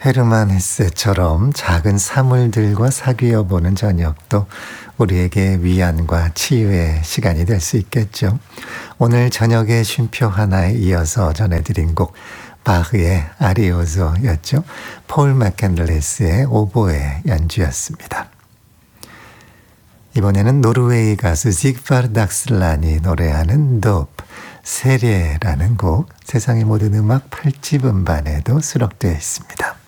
헤르만 헤세처럼 작은 사물들과 사귀어 보는 저녁도 우리에게 위안과 치유의 시간이 될 수 있겠죠. 오늘 저녁의 쉼표 하나에 이어서 전해드린 곡 바흐의 아리오조였죠. 폴 맥켄들리스의 오보에 연주였습니다. 이번에는 노르웨이 가수 지그파르 닥슬란이 노래하는 도프, 세례라는 곡 세상의 모든 음악 8집 음반에도 수록되어 있습니다.